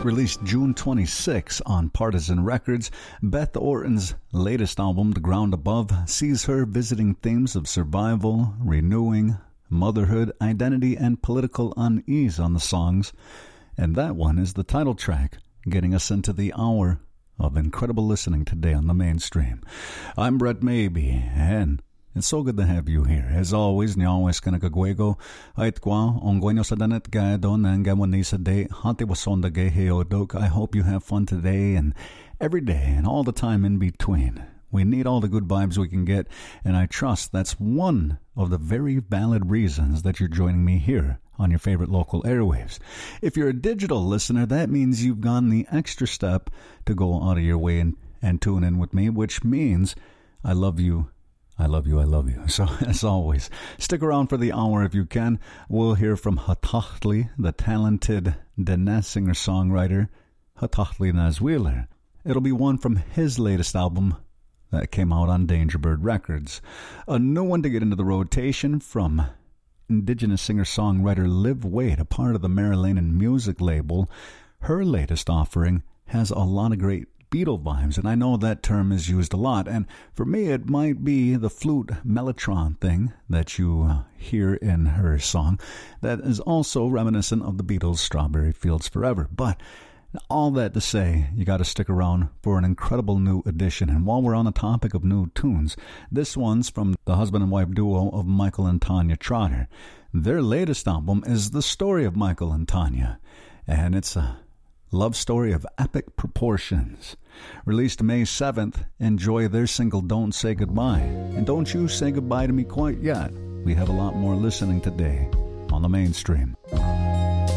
released June 26 on Partisan Records, Beth Orton's latest album, The Ground Above, sees her visiting themes of survival, renewing, motherhood, identity, and political unease on the songs. And that one is the title track, getting us into the hour of incredible listening today on the mainstream. I'm Brett Maybe, and it's so good to have you here. As always, Nyawes Kanakagwego, Aitkwa, Ongwenyo Sadanet Gaedon, and Gamonisa Day, Hante Wasonda Geheodok. I hope you have fun today and every day and all the time in between. We need all the good vibes we can get, and I trust that's one of the very valid reasons that you're joining me here on your favorite local airwaves. If you're a digital listener, that means you've gone the extra step to go out of your way and tune in with me, which means I love you. I love you, I love you. So, as always, stick around for the hour if you can. We'll hear from Hatahtli, the talented Dene singer-songwriter, Hatahtli Nazwiller. It'll be one from his latest album that came out on Dangerbird Records. A new one to get into the rotation from Indigenous singer-songwriter Liv Wade, a part of the Marilenan music label. Her latest offering has a lot of great Beatle vibes, and I know that term is used a lot, and for me it might be the flute mellotron thing that you hear in her song that is also reminiscent of the Beatles' Strawberry Fields Forever. But all that to say, you got to stick around for an incredible new edition. And while we're on the topic of new tunes, this one's from the husband and wife duo of Michael and Tanya Trotter. Their latest album is The Story of Michael and Tanya, and it's a love story of epic proportions. Released May 7th, enjoy their single Don't Say Goodbye. And don't you say goodbye to me quite yet. We have a lot more listening today on the mainstream.